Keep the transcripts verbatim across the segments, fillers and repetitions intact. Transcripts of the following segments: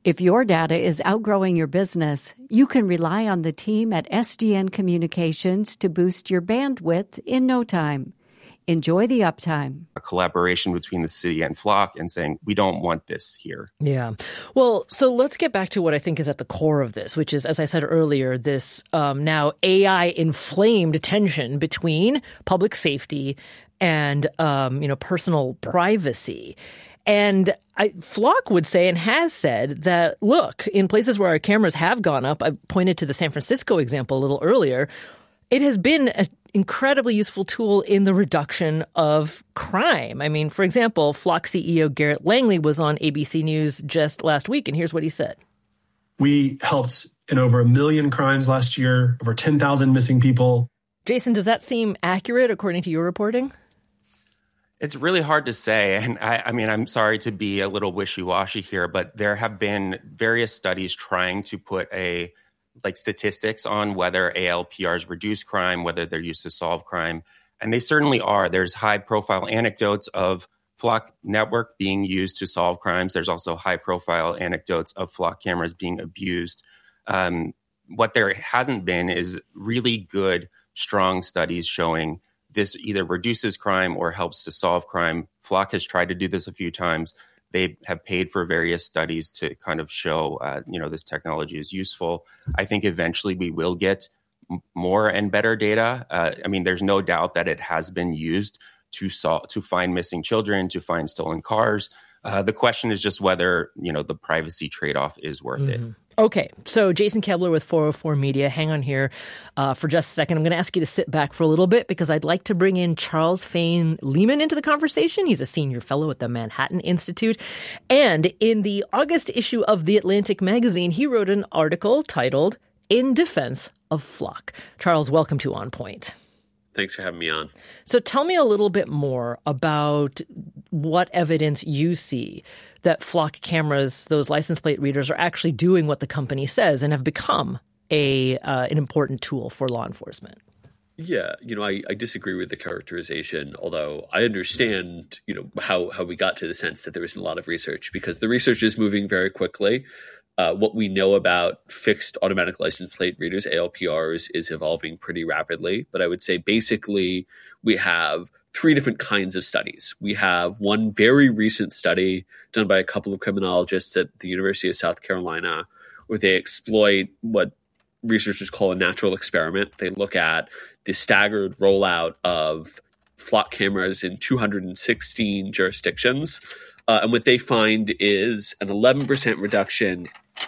If your data is outgrowing your business, you can rely on the team at S D N Communications to boost your bandwidth in no time. Enjoy the uptime. A collaboration between the city and Flock and saying, we don't want this here. Yeah. Well, so let's get back to what I think is at the core of this, which is, as I said earlier, this um, now A I-inflamed tension between public safety and, um, you know, personal privacy. And I, Flock would say and has said that, look, in places where our cameras have gone up, I pointed to the San Francisco example a little earlier, it has been an incredibly useful tool in the reduction of crime. I mean, for example, Flock C E O Garrett Langley was on A B C News just last week, and here's what he said. We helped in over a million crimes last year, over ten thousand missing people. Jason, does that seem accurate according to your reporting? It's really hard to say. And I, I mean, I'm sorry to be a little wishy-washy here, but there have been various studies trying to put a like statistics on whether A L P Rs reduce crime, whether they're used to solve crime. And they certainly are. There's high-profile anecdotes of Flock network being used to solve crimes. There's also high-profile anecdotes of Flock cameras being abused. Um, what there hasn't been is really good, strong studies showing this either reduces crime or helps to solve crime. Flock has tried to do this a few times. They have paid for various studies to kind of show, uh, you know, this technology is useful. I think eventually we will get m- more and better data. Uh, I mean, there's no doubt that it has been used to sol- to find missing children, to find stolen cars. Uh, the question is just whether, you know, the privacy trade-off is worth mm-hmm. it. Okay, so Jason Kebler with four oh four Media. Hang on here uh, for just a second. I'm going to ask you to sit back for a little bit because I'd like to bring in Charles Fane Lehman into the conversation. He's a senior fellow at the Manhattan Institute. And in the August issue of The Atlantic magazine, he wrote an article titled In Defense of Flock. Charles, welcome to On Point. Thanks for having me on. So tell me a little bit more about what evidence you see that Flock cameras, those license plate readers, are actually doing what the company says and have become a uh, an important tool for law enforcement. Yeah, you know, I, I disagree with the characterization, although I understand, you know, how, how we got to the sense that there isn't a lot of research because the research is moving very quickly. Uh, what we know about fixed automatic license plate readers, A L P Rs, is evolving pretty rapidly. But I would say basically we have three different kinds of studies. We have one very recent study done by a couple of criminologists at the University of South Carolina where they exploit what researchers call a natural experiment. They look at the staggered rollout of Flock cameras in two hundred sixteen jurisdictions. Uh, and what they find is an eleven percent reduction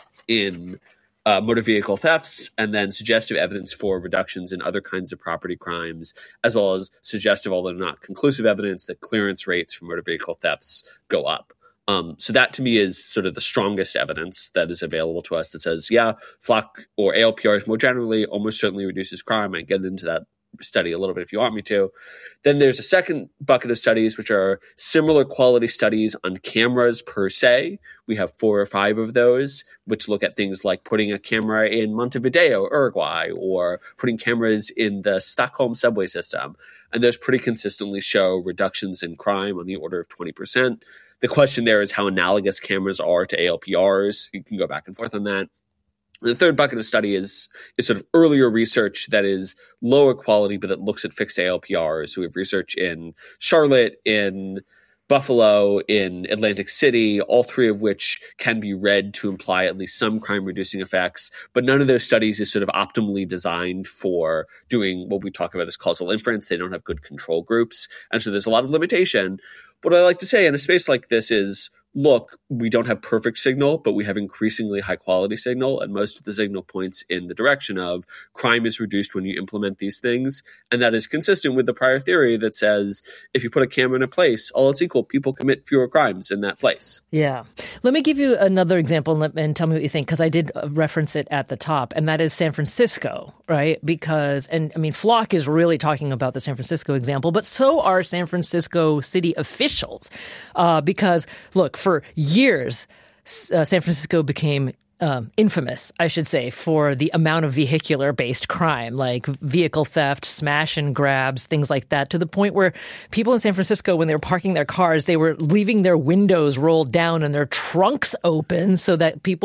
in uh, motor vehicle thefts, and then suggestive evidence for reductions in other kinds of property crimes, as well as suggestive, although not conclusive evidence, that clearance rates for motor vehicle thefts go up. Um, so that to me is sort of the strongest evidence that is available to us that says, yeah, Flock or A L P Rs more generally almost certainly reduces crime. I get into that study a little bit if you want me to. Then there's a second bucket of studies, which are similar quality studies on cameras per se. We have four or five of those, which look at things like putting a camera in Montevideo, Uruguay, or putting cameras in the Stockholm subway system. And those pretty consistently show reductions in crime on the order of twenty percent. The question there is how analogous cameras are to A L P Rs. You can go back and forth on that. The third bucket of study is, is sort of earlier research that is lower quality, but that looks at fixed A L P Rs. So we have research in Charlotte, in Buffalo, in Atlantic City, all three of which can be read to imply at least some crime-reducing effects. But none of those studies is sort of optimally designed for doing what we talk about as causal inference. They don't have good control groups. And so there's a lot of limitation. What I like to say in a space like this is, look, we don't have perfect signal, but we have increasingly high quality signal. And most of the signal points in the direction of crime is reduced when you implement these things. And that is consistent with the prior theory that says, if you put a camera in a place, all else equal, people commit fewer crimes in that place. Yeah. Let me give you another example and, and tell me what you think, because I did reference it at the top, and that is San Francisco, right? Because, and I mean, Flock is really talking about the San Francisco example, but so are San Francisco city officials. Uh, because, look, for years, uh, San Francisco became um, infamous, I should say, for the amount of vehicular-based crime, like vehicle theft, smash and grabs, things like that, to the point where people in San Francisco, when they were parking their cars, they were leaving their windows rolled down and their trunks open so that people